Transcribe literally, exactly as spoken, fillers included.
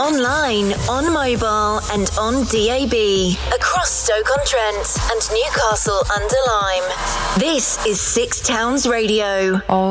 Online, on mobile and on D A B. Across Stoke-on-Trent and Newcastle under Lyme. This is Six Towns Radio. Oh.